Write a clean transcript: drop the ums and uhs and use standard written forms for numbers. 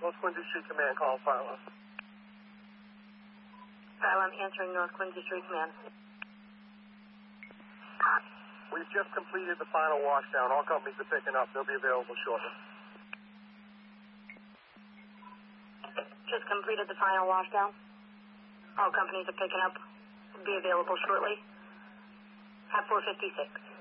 North Quincy Street Command, call Phylum. Phylum answering North Quincy Street Command. We've just completed the final washdown. All companies are picking up. They'll be available shortly. Just completed the final washdown. All companies are picking up. Will be available shortly at 4:56.